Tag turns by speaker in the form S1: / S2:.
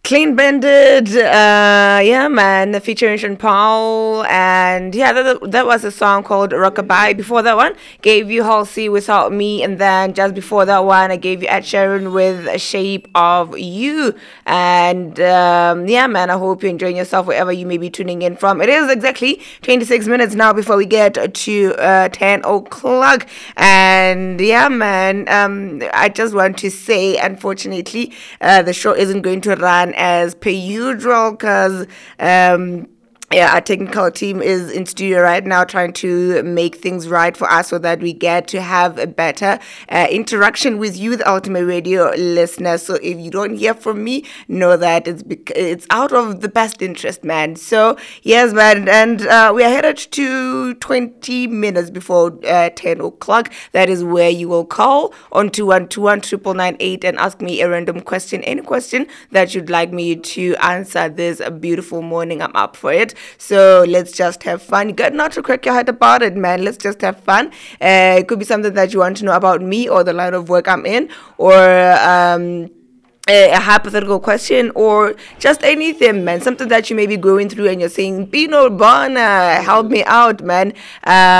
S1: Clean Bandit, yeah, man, featuring Sean Paul, and yeah, that was a song called Rockabye. Before that one, gave you Halsey Without Me, and then just before that one, I gave you Ed Sheeran with Shape of You. And yeah, man, I hope you're enjoying yourself wherever you may be tuning in from. It is exactly 26 minutes now before we get to 10 o'clock, and yeah, man, I just want to say, unfortunately, the show isn't going to run as per usual because yeah, our technical team is in studio right now trying to make things right for us so that we get to have a better interaction with you, the Ultimate Radio listeners. So if you don't hear from me, know that it's out of the best interest, man. So yes, man, and we are headed to 20 minutes before 10 o'clock. That is where you will call on 2121 and ask me a random question, any question that you'd like me to answer this beautiful morning. I'm up for it. So let's just have fun. You got not to crack your head about it, man. Let's just have fun. It could be something that you want to know about me or the line of work I'm in, or a hypothetical question, or just anything, man. Something that you may be going through and you're saying, Bino Bona, help me out, man.